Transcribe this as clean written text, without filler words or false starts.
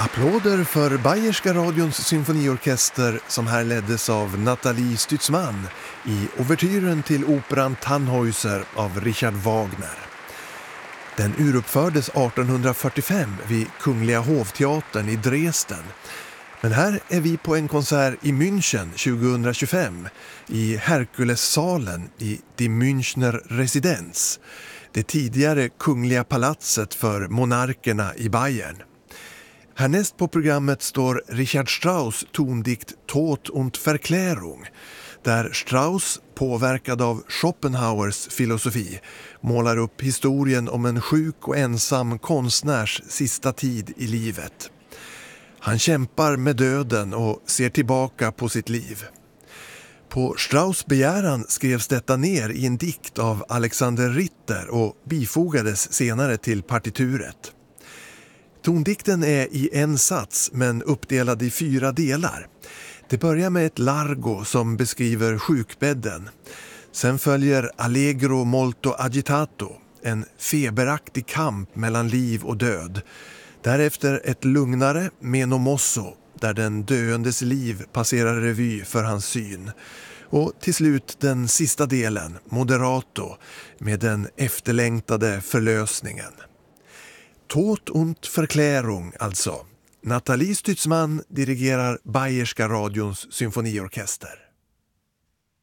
Applåder för Bayerska radions symfoniorkester som här leddes av Nathalie Stützmann i ouvertyren till operan Tannhäuser av Richard Wagner. Den uruppfördes 1845 vid Kungliga hovteatern i Dresden. Men här är vi på en konsert i München 2025 i Herkulessalen i Die Münchner Residenz, det tidigare kungliga palatset för monarkerna i Bayern. Härnäst på programmet står Richard Strauss tondikt Tod und Verklärung, där Strauss, påverkad av Schopenhauers filosofi, målar upp historien om en sjuk och ensam konstnärs sista tid i livet. Han kämpar med döden och ser tillbaka på sitt liv. På Strauss begäran skrevs detta ner i en dikt av Alexander Ritter och bifogades senare till partituret. Tondikten är i en sats men uppdelad i 4 delar. Det börjar med ett largo som beskriver sjukbädden. Sen följer Allegro molto agitato, en feberaktig kamp mellan liv och död. Därefter ett lugnare Meno mosso, där den döendes liv passerar revy för hans syn. Och till slut den sista delen, Moderato, med den efterlängtade förlösningen. Tod und Verklärung alltså. Nathalie Stützmann dirigerar Bayerska radions symfoniorkester.